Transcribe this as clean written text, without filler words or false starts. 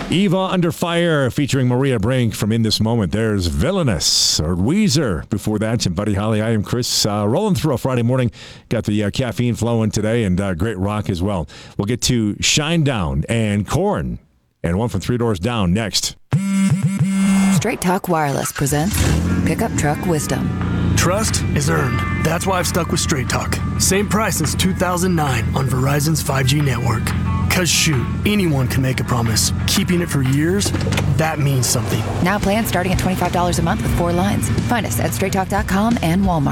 Eva Under Fire featuring Maria Brink from In This Moment. There's Villainous or Weezer before that. And Buddy Holly, I am Chris. Rolling through a Friday morning. Got the caffeine flowing today and great rock as well. We'll get to Shine Down and Korn and one from Three Doors Down next. Straight Talk Wireless presents Pickup Truck Wisdom. Trust is earned. That's why I've stuck with Straight Talk. Same price since 2009 on Verizon's 5G network. Because shoot, anyone can make a promise. Keeping it for years, that means something. Now plans starting at $25 a month with 4 lines. Find us at straighttalk.com and Walmart.